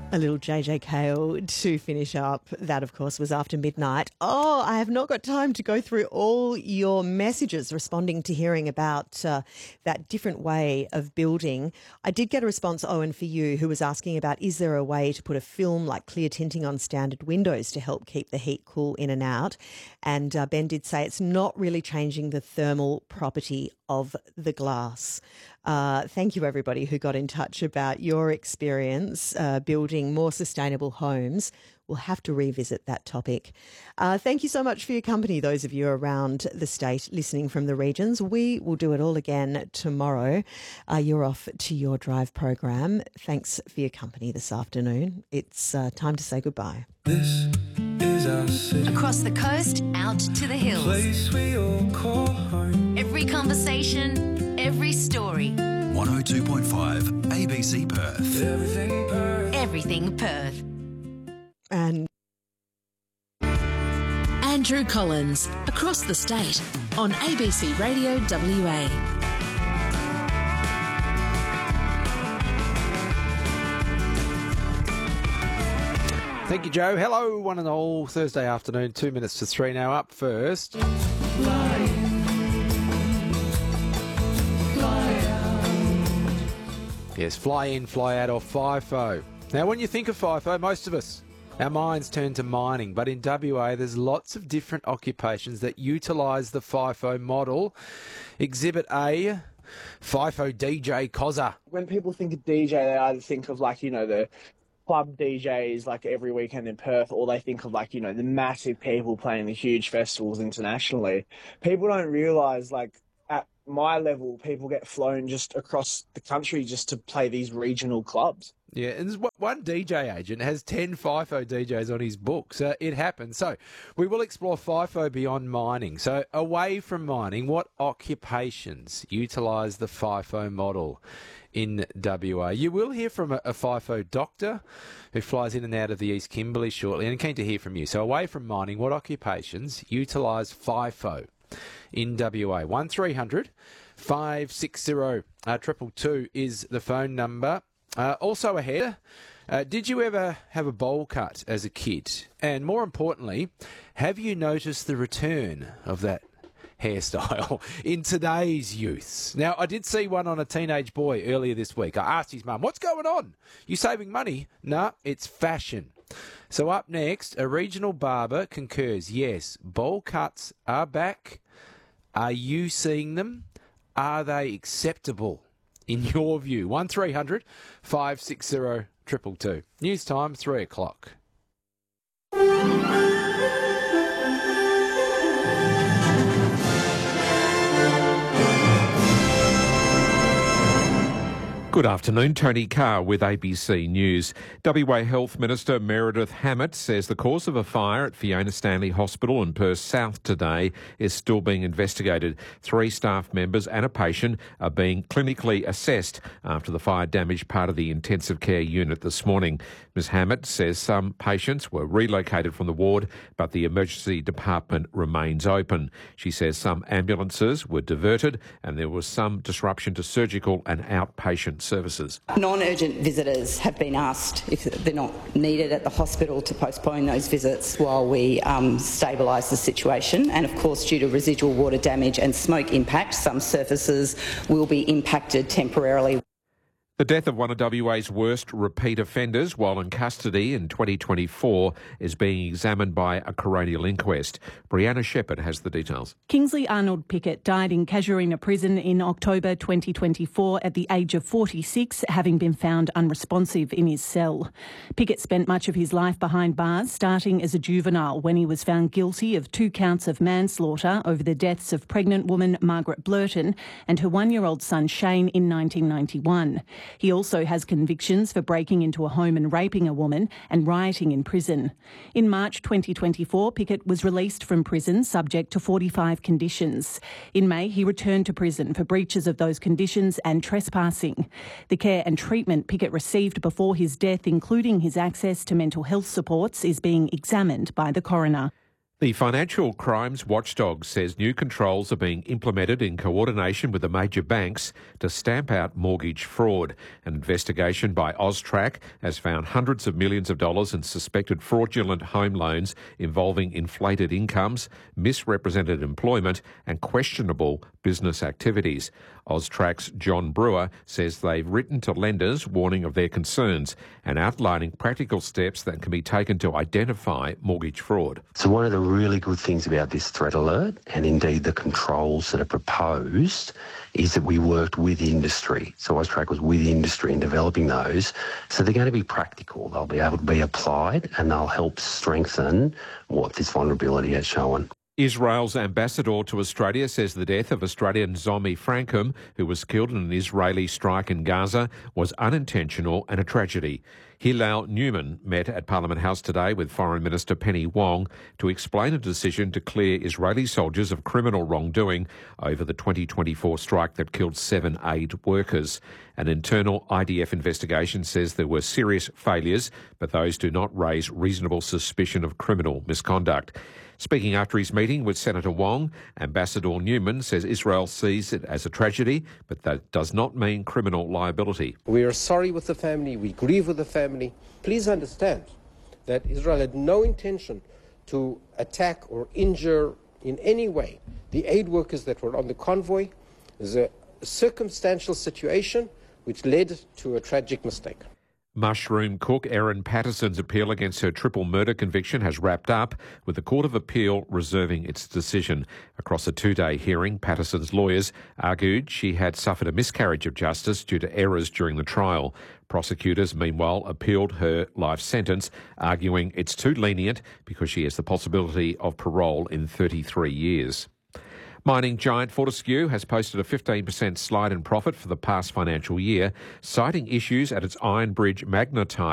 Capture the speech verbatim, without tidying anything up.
A little J J Cale to finish up. That, of course, was After Midnight. Oh, I have not got time to go through all your messages responding to hearing about uh, that different way of building. I did get a response, Owen, for you, who was asking about, is there a way to put a film like clear tinting on standard windows to help keep the heat cool in and out? And uh, Ben did say it's not really changing the thermal property of the glass. Uh, thank you, everybody who got in touch about your experience uh, building more sustainable homes. We'll have to revisit that topic. Uh, thank you so much for your company, those of you around the state listening from the regions. We will do it all again tomorrow. Uh, you're off to your drive program. Thanks for your company this afternoon. It's uh, time to say goodbye. This is our city. Across the coast, out to the hills. Place we all call home. Every conversation, every story. one oh two point five A B C Perth. Everything Perth. Everything Perth. And Andrew Collins, across the state, on A B C Radio W A. Thank you, Joe. Hello, one and all. Thursday afternoon, two minutes to three now. Up first. Fly in, fly out. Yes, fly in, fly out, or FIFO. Now, when you think of FIFO, most of us, our minds turn to mining. But in W A, there's lots of different occupations that utilise the FIFO model. Exhibit A, FIFO D J Cozza. When people think of D J, they either think of, like, you know, the club D Js like every weekend in Perth, or they think of, like, you know, the massive people playing the huge festivals internationally. People don't realise, like, at my level, people get flown just across the country just to play these regional clubs. Yeah, and there's one D J agent has ten FIFO D Js on his book, so it happens. So we will explore FIFO beyond mining. So away from mining, what occupations utilise the FIFO model in W A? You will hear from a, a FIFO doctor who flies in and out of the East Kimberley shortly, and keen to hear from you. So away from mining, what occupations utilise FIFO in W A? one three hundred five six zero triple two is the phone number. Uh, also ahead, uh, did you ever have a bowl cut as a kid? And more importantly, have you noticed the return of that hairstyle in today's youths? Now, I did see one on a teenage boy earlier this week. I asked his mum, what's going on? You saving money? No, it's fashion. So up next, a regional barber concurs. Yes, bowl cuts are back. Are you seeing them? Are they acceptable in your view? one three hundred five six zero two two two. News time, three o'clock. Good afternoon, Tony Carr with A B C News. W A Health Minister Meredith Hammett says the cause of a fire at Fiona Stanley Hospital in Perth South today is still being investigated. Three staff members and a patient are being clinically assessed after the fire damaged part of the intensive care unit this morning. Miz Hammett says some patients were relocated from the ward, but the emergency department remains open. She says some ambulances were diverted and there was some disruption to surgical and outpatient services. Non-urgent visitors have been asked, if they're not needed at the hospital, to postpone those visits while we um, stabilise the situation. And of course, due to residual water damage and smoke impact, some surfaces will be impacted temporarily. The death of one of W A's worst repeat offenders while in custody in twenty twenty-four is being examined by a coronial inquest. Brianna Shepherd has the details. Kingsley Arnold Pickett died in Casuarina Prison in October twenty twenty-four at the age of forty-six, having been found unresponsive in his cell. Pickett spent much of his life behind bars, starting as a juvenile when he was found guilty of two counts of manslaughter over the deaths of pregnant woman Margaret Blurton and her one-year-old son Shane in nineteen ninety-one. He also has convictions for breaking into a home and raping a woman and rioting in prison. In March twenty twenty-four, Pickett was released from prison subject to forty-five conditions. In May, he returned to prison for breaches of those conditions and trespassing. The care and treatment Pickett received before his death, including his access to mental health supports, is being examined by the coroner. The Financial Crimes Watchdog says new controls are being implemented in coordination with the major banks to stamp out mortgage fraud. An investigation by AUSTRAC has found hundreds of millions of dollars in suspected fraudulent home loans involving inflated incomes, misrepresented employment and questionable business activities. AUSTRAC's John Brewer says they've written to lenders warning of their concerns and outlining practical steps that can be taken to identify mortgage fraud. So one of the really good things about this threat alert, and indeed the controls that are proposed, is that we worked with industry. So AUSTRAC was with industry in developing those. So they're going to be practical. They'll be able to be applied and they'll help strengthen what this vulnerability has shown. Israel's ambassador to Australia says the death of Australian Zomi Frankham, who was killed in an Israeli strike in Gaza, was unintentional and a tragedy. Hillel Newman met at Parliament House today with Foreign Minister Penny Wong to explain a decision to clear Israeli soldiers of criminal wrongdoing over the twenty twenty-four strike that killed seven aid workers. An internal I D F investigation says there were serious failures, but those do not raise reasonable suspicion of criminal misconduct. Speaking after his meeting with Senator Wong, Ambassador Newman says Israel sees it as a tragedy, but that does not mean criminal liability. We are sorry with the family, we grieve with the family. Please understand that Israel had no intention to attack or injure in any way the aid workers that were on the convoy. It was a circumstantial situation which led to a tragic mistake. Mushroom cook Erin Patterson's appeal against her triple murder conviction has wrapped up, with the Court of Appeal reserving its decision. Across a two-day hearing, Patterson's lawyers argued she had suffered a miscarriage of justice due to errors during the trial. Prosecutors, meanwhile, appealed her life sentence, arguing it's too lenient because she has the possibility of parole in thirty-three years. Mining giant Fortescue has posted a fifteen percent slide in profit for the past financial year, citing issues at its Iron Bridge magnetite